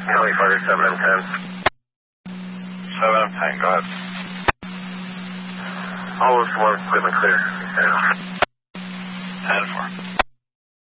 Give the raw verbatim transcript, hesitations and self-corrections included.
Kelly Fighter seven M ten. seven M ten, go ahead. All those one, equipment clear. ten four.